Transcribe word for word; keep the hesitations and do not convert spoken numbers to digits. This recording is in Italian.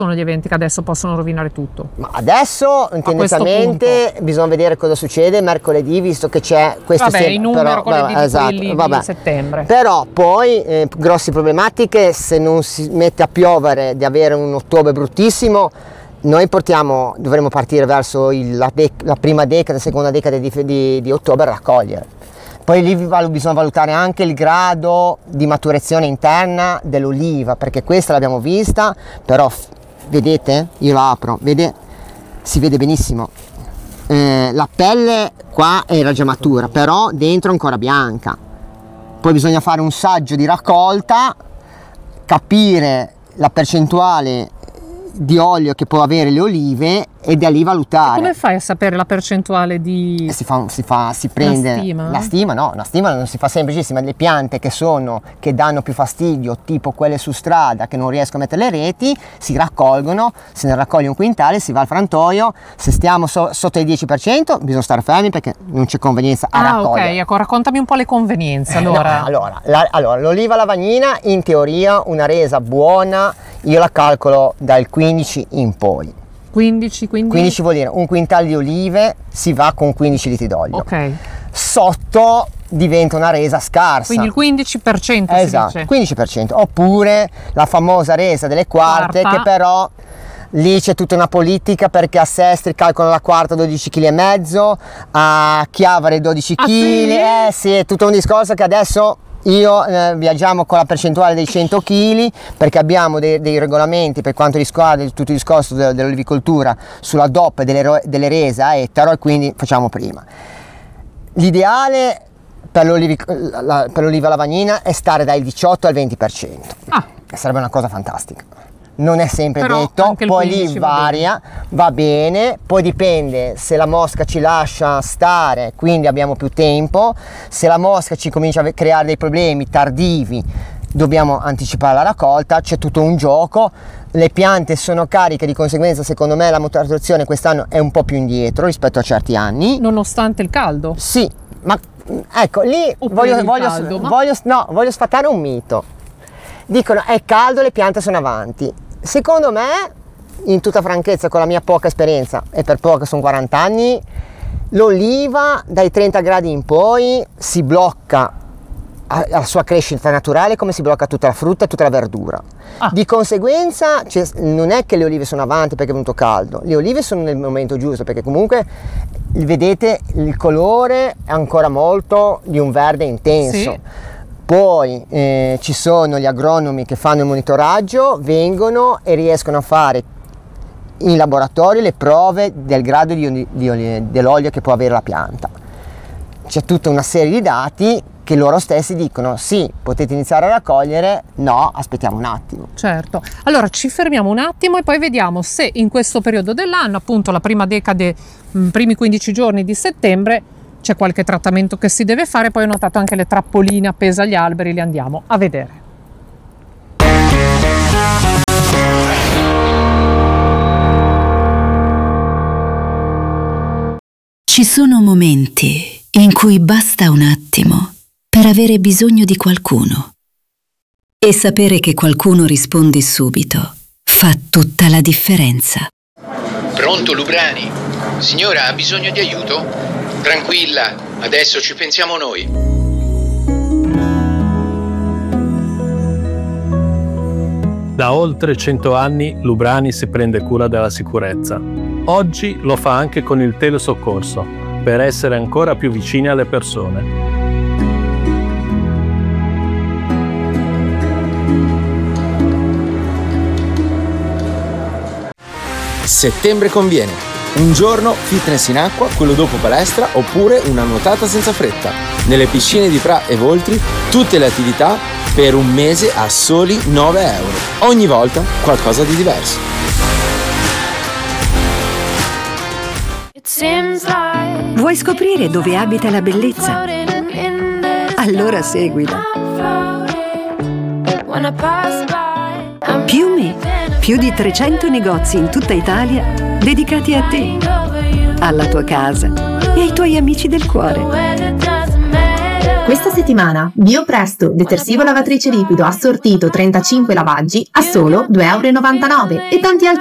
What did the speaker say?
sono gli eventi che adesso possono rovinare tutto? Ma adesso tendenzialmente bisogna vedere cosa succede mercoledì, visto che c'è questo vabbè, sem- i numeri però, mercoledì vabbè, esatto, di, vabbè. di settembre. Però poi eh, grosse problematiche, se non si mette a piovere, di avere un ottobre bruttissimo. Noi portiamo, dovremo partire verso il, la, dec- la prima decade, seconda decade di, di, di ottobre a raccogliere. Poi lì bisogna valutare anche il grado di maturazione interna dell'oliva, perché questa l'abbiamo vista, però vedete, io la apro, vede, si vede benissimo, eh, la pelle qua era già matura, però dentro è ancora bianca. Poi bisogna fare un saggio di raccolta, capire la percentuale di olio che può avere le olive e da lì valutare. E come fai a sapere la percentuale di... Si fa, si fa, si prende... La stima? La stima no, la stima non si fa semplicissima. Le piante che sono, che danno più fastidio, tipo quelle su strada, che non riescono a mettere le reti, si raccolgono, se ne raccoglie un quintale, si va al frantoio. Se stiamo so, sotto il dieci per cento bisogna stare fermi perché non c'è convenienza a ah, raccogliere. ok, ecco, raccontami un po' le convenienze allora. No, allora, la, allora, l'oliva lavagnina in teoria una resa buona, io la calcolo dal quindici in poi. quindici, quindi? quindici vuol dire un quintale di olive si va con quindici litri d'olio. Ok. Sotto diventa una resa scarsa. Quindi il quindici per cento esatto, si dice. quindici per cento. Oppure la famosa resa delle quarte, Quarta. che però lì c'è tutta una politica, perché a Sestri calcolano la quarta dodici virgola cinque chili, a Chiavari dodici Ah, chili. sì? Eh sì, è tutto un discorso che adesso io eh, viaggiamo con la percentuale dei cento chili, perché abbiamo dei, dei regolamenti per quanto riguarda tutto il discorso de, dell'olivicoltura sulla D O P delle, ro- delle rese a ettaro, e quindi facciamo prima. L'ideale per, la, per l'oliva lavagnina è stare dal diciotto al venti per cento. Ah. Sarebbe una cosa fantastica. Non è sempre Però detto, poi lì va varia, bene. va bene, poi dipende se la mosca ci lascia stare, quindi abbiamo più tempo. Se la mosca ci comincia a creare dei problemi tardivi, dobbiamo anticipare la raccolta, c'è tutto un gioco. Le piante sono cariche, di conseguenza secondo me la maturazione quest'anno è un po' più indietro rispetto a certi anni. Nonostante il caldo? Sì, ma ecco, lì voglio, voglio, caldo, ma... voglio, no, voglio sfatare un mito. Dicono è caldo, le piante sono avanti. Secondo me, in tutta franchezza, con la mia poca esperienza, e per poco sono quaranta anni, l'oliva dai trenta gradi in poi si blocca alla sua crescita naturale, come si blocca tutta la frutta e tutta la verdura. Ah. Di conseguenza cioè, non è che le olive sono avanti perché è venuto caldo, le olive sono nel momento giusto, perché comunque vedete il colore è ancora molto di un verde intenso. Sì. Poi eh, ci sono gli agronomi che fanno il monitoraggio, vengono e riescono a fare in laboratorio le prove del grado di, di, dell'olio che può avere la pianta. C'è tutta una serie di dati che loro stessi dicono sì, potete iniziare a raccogliere, no, aspettiamo un attimo. Certo, allora ci fermiamo un attimo e poi vediamo se in questo periodo dell'anno, appunto la prima decade, mh, primi quindici giorni di settembre, c'è qualche trattamento che si deve fare. Poi ho notato anche le trappoline appese agli alberi, le andiamo a vedere. Ci sono momenti in cui basta un attimo per avere bisogno di qualcuno. E sapere che qualcuno risponde subito fa tutta la differenza. Pronto, Lubrani? Signora, ha bisogno di aiuto? Tranquilla, adesso ci pensiamo noi. Da oltre cento anni Lubrani si prende cura della sicurezza. Oggi lo fa anche con il telesoccorso, per essere ancora più vicini alle persone. Settembre conviene. Un giorno fitness in acqua, quello dopo palestra, oppure una nuotata senza fretta. Nelle piscine di Pra e Voltri tutte le attività per un mese a soli nove euro. Ogni volta qualcosa di diverso. Vuoi scoprire dove abita la bellezza? Allora seguila. Piumi, più di trecento negozi in tutta Italia dedicati a te, alla tua casa e ai tuoi amici del cuore. Questa settimana Biopresto, detersivo lavatrice liquido assortito trentacinque lavaggi a solo due e novantanove euro e tanti altri